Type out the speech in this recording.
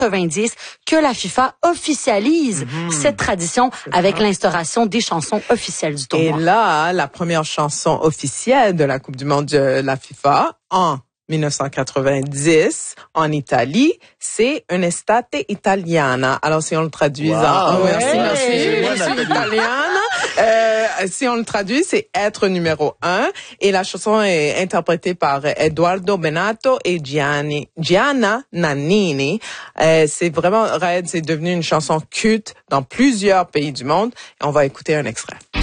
90 que la FIFA officialise cette tradition avec l'instauration des chansons officielles du tournoi. Et là, la première chanson officielle de la Coupe du monde de la FIFA en 1990 en Italie, c'est Un'estate italiana. Alors si on le traduit merci. Je suis italienne. Si on le traduit, c'est être numéro 1 et la chanson est interprétée par Edoardo Bennato et Gianna Nannini. C'est vraiment c'est devenu une chanson culte dans plusieurs pays du monde et on va écouter un extrait.